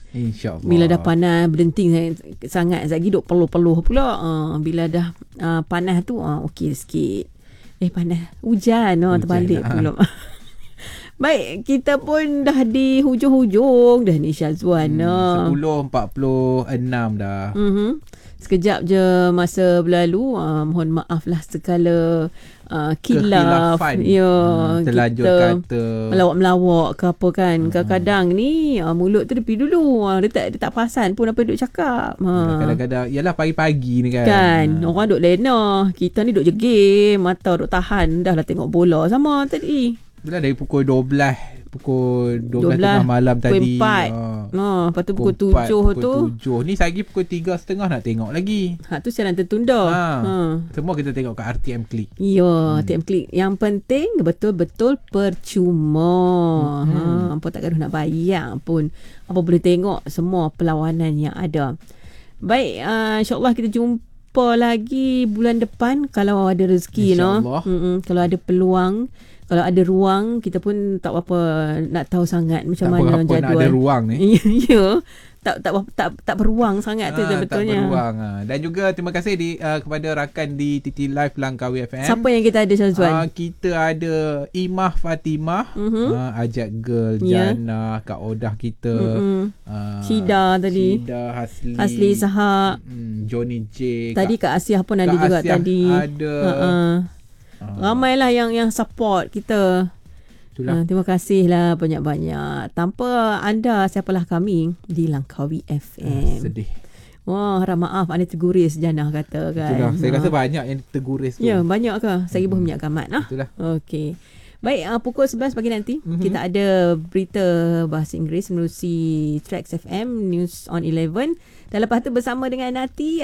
InsyaAllah. Bila dah panas berdenting sangat, sekejap lagi duk peluh-peluh pula. Bila dah panas tu okey sikit. Panas hujan terbalik pula. Baik, kita pun dah di hujung-hujung dah ni Syazwan. 10.46 dah. Sekejap je masa berlalu. Mohon maaf lah segala khilaf. Terlanjur kita kata melawak-melawak ke apa kan. Kadang-kadang ni mulut tu tepi dulu. Dia tak perasan pun apa duk cakap. Kadang-kadang yalah pagi-pagi ni kan. Orang duk lena. Kita ni duk je game. Mata duk tahan. Dah lah tengok bola sama tadi. Itulah dari pukul 12 tengah malam tadi. Pukul 4. Lepas tu pukul 7 tu. 7. Ni lagi pukul 3.30 nak tengok lagi. Tu siaran tertunda. Semua kita tengok kat RTM Klik. Ya, RTM Klik. Yang penting betul-betul percuma. Apa tak gaduh nak bayar pun. Apa boleh tengok semua perlawanan yang ada. Baik, insyaAllah kita jumpa lagi bulan depan kalau ada rezeki. Kalau ada peluang. Kalau ada ruang, kita pun tak apa nak tahu sangat macam tak mana jadual. Nak ada ruang ni. Ya. Tak beruang sangat tu sebetulnya. Tak beruang. Dan juga terima kasih kepada rakan di TT Live Langkawi FM. Siapa yang kita ada, Syazwan? Kita ada Imah Fatimah, Ajak Girl, Jana, Kak Odah kita, Syida tadi. Syida, Hasli Sahak, Johnny J. Tadi Kak Asiah pun ada juga tadi. Ada. Ramailah yang support kita. Terima kasihlah banyak-banyak. Tanpa anda, siapalah kami di Langkawi FM. Sedih. Wah, harap maaf anda terguris, Jana kata kan. Itulah, saya rasa banyak yang terguris tu. Ya, banyak ke? Saya ibu minyak gamat. Itulah. Okey. Baik, pukul 11 pagi nanti kita ada berita bahasa Inggeris menerusi Trax FM News on 11. Dan lepas tu bersama dengan Nati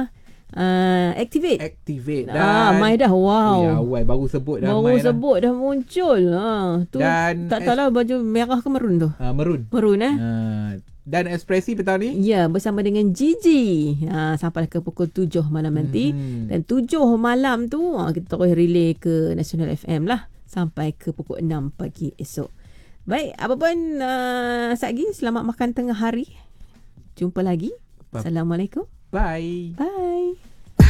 Activate dan Mai dah. Wow. Awal baru sebut dah. Dah muncul. Tu dan tak tahulah baju merah ke merun tu. Merun dan Ekspresi petang ni. Ya, bersama dengan Gigi. Sampai ke pukul 7 malam nanti. Dan 7 malam tu kita terus relay ke National FM lah sampai ke pukul 6 pagi esok. Baik, apa pun Sagi, selamat makan tengah hari. Jumpa lagi. Assalamualaikum. Bye.